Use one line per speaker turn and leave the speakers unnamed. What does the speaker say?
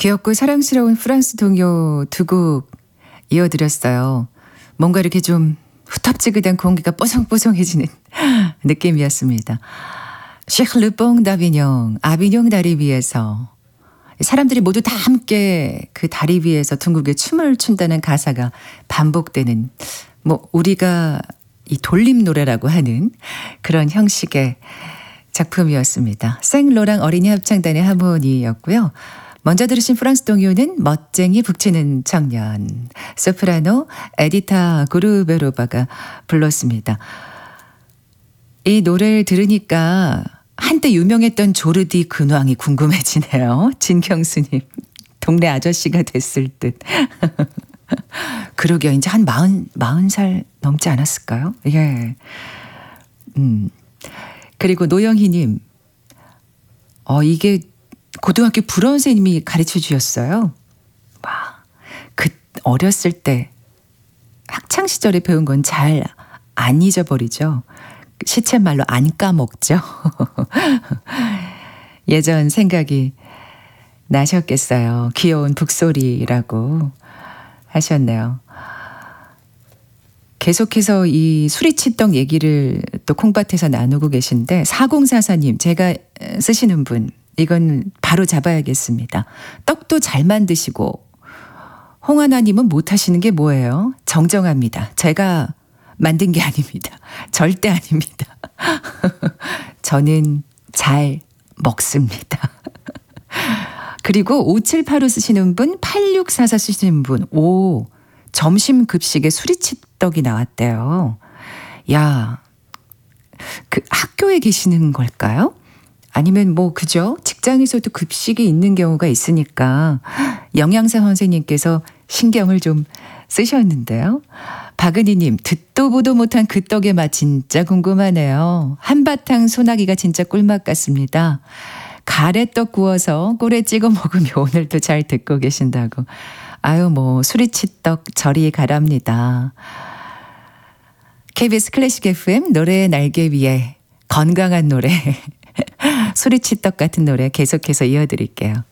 귀엽고 사랑스러운 프랑스 동요 두 곡 이어드렸어요. 뭔가 이렇게 좀 후텁지근한 공기가 뽀송뽀송해지는 느낌이었습니다. 셰르뽕 다비뇽, 아비뇽 다리 위에서 사람들이 모두 다 함께 그 다리 위에서 둥글게 춤을 춘다는 가사가 반복되는 우리가 이 돌림 노래라고 하는 그런 형식의 작품이었습니다. 생로랑 어린이 합창단의 하모니였고요. 먼저 들으신 프랑스 동요는 멋쟁이 북치는 청년, 소프라노 에디타 고르베로바가 불렀습니다. 이 노래를 들으니까 한때 유명했던 조르디 근황이 궁금해지네요. 진경수님, 동네 아저씨가 됐을 듯. 그러게요. 이제 한 40살 넘지 않았을까요? 예. 그리고 노영희님, 이게 고등학교 불어 선생님이 가르쳐 주셨어요. 와, 어렸을 때 학창 시절에 배운 건 잘 안 잊어버리죠. 시쳇말로 안 까먹죠. 예전 생각이 나셨겠어요. 귀여운 북소리라고 하셨네요. 계속해서 이 수리치떡 얘기를 또 콩밭에서 나누고 계신데 4044님, 제가 쓰시는 분, 이건 바로 잡아야겠습니다. 떡도 잘 만드시고 홍하나님은 못하시는 게 뭐예요? 정정합니다. 제가 만든 게 아닙니다. 절대 아닙니다. 저는 잘 먹습니다. 그리고 5785 쓰시는 분, 8644 쓰시는 분, 점심 급식에 수리치떡이 나왔대요. 야, 학교에 계시는 걸까요? 아니면 그죠? 직장에서도 급식이 있는 경우가 있으니까 영양사 선생님께서 신경을 좀 쓰셨는데요. 박은희님, 듣도 보도 못한 그 떡의 맛 진짜 궁금하네요. 한바탕 소나기가 진짜 꿀맛 같습니다. 가래떡 구워서 꿀에 찍어 먹으면 오늘도 잘 듣고 계신다고. 아유, 수리치떡 저리 가랍니다. KBS 클래식 FM 노래의 날개 위에 건강한 노래, 수리치떡 같은 노래 계속해서 이어드릴게요.